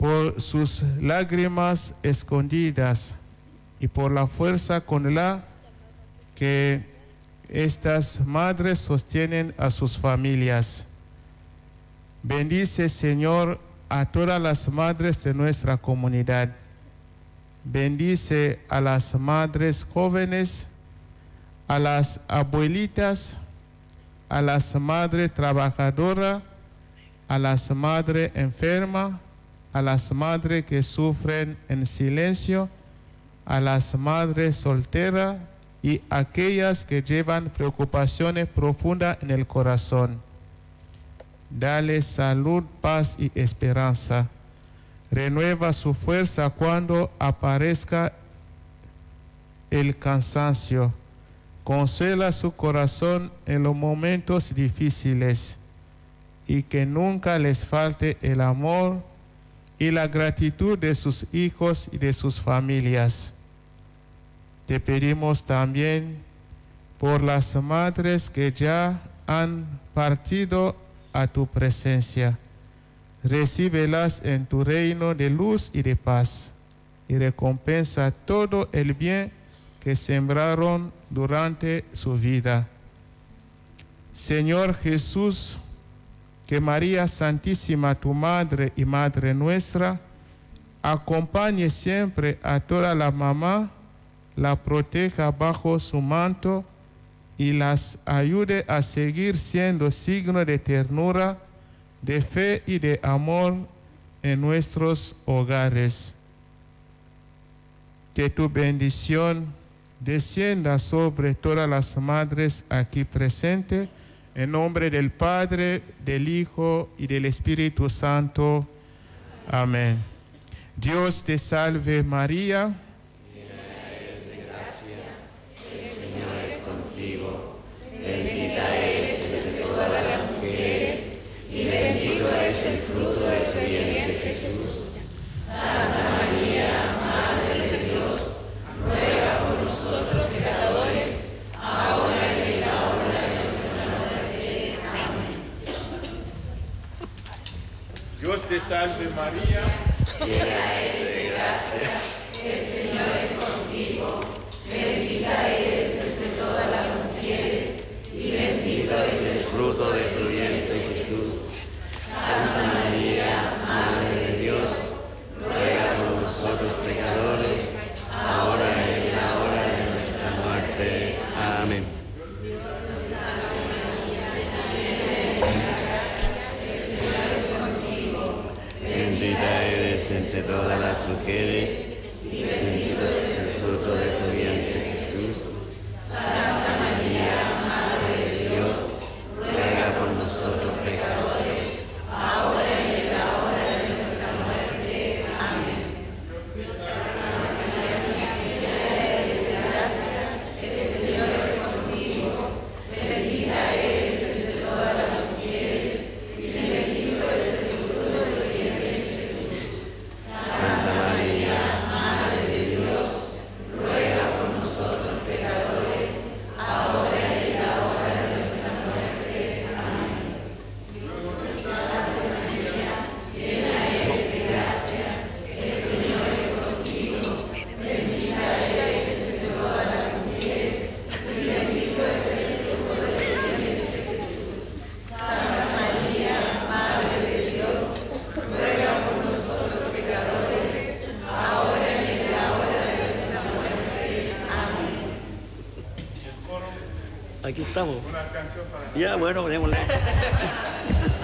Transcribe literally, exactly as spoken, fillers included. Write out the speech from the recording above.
por sus lágrimas escondidas y por la fuerza con la que estas madres sostienen a sus familias. Bendice, Señor, a todas las madres de nuestra comunidad. Bendice a las madres jóvenes, a las abuelitas, a las madres trabajadoras, a las madres enfermas, a las madres que sufren en silencio, a las madres solteras y aquellas que llevan preocupaciones profundas en el corazón. Dale salud, paz y esperanza. Renueva su fuerza cuando aparezca el cansancio. Consuela su corazón en los momentos difíciles y que nunca les falte el amor y la gratitud de sus hijos y de sus familias. Te pedimos también por las madres que ya han partido a tu presencia. Recíbelas en tu reino de luz y de paz y recompensa todo el bien que sembraron durante su vida. Señor Jesús, que María Santísima, tu Madre y Madre nuestra, acompañe siempre a toda la mamá, la proteja bajo su manto y las ayude a seguir siendo signo de ternura, de fe y de amor en nuestros hogares. Que tu bendición descienda sobre todas las madres aquí presentes, en nombre del Padre, del Hijo y del Espíritu Santo. Amén. Dios te salve María. Bendita eres entre todas las mujeres, y bendito es el fruto de tu vientre, Jesús. Santa María, Madre de Dios, ruega por nosotros pecadores, ahora y en la hora de nuestra muerte. Amén. Dios te salve María. Llena eres de gracia, el Señor es contigo. Bendita eres entre todas las mujeres, y bendito es el fruto de tu vientre, Jesús. Santa María, Madre de Dios, ruega por nosotros pecadores, ahora y en la hora de nuestra muerte. Amén. Bendita eres entre todas las mujeres, y bendito es el fruto de tu vientre, Jesús. Santa María, Madre de Dios, ruega por nosotros pecadores, ahora y en la hora de nuestra muerte. Amén. Eres de gracia, el Señor es contigo. Bendita eres entre todas las mujeres, y bendito es el fruto de tu vientre, Jesús. Santa María, Madre de Dios, ruega por nosotros pecadores, ahora y en la hora de nuestra muerte. Amén. Llena eres de gracia, el Señor es contigo. Bendita eres entre todas las mujeres, y bendito es el fruto de tu vientre, Jesús. Santa María, Madre de Dios, ruega por nosotros pecadores, ahora y en la hora de nuestra muerte. Amén. Aquí estamos. Una canción para Ya, bueno, démosle.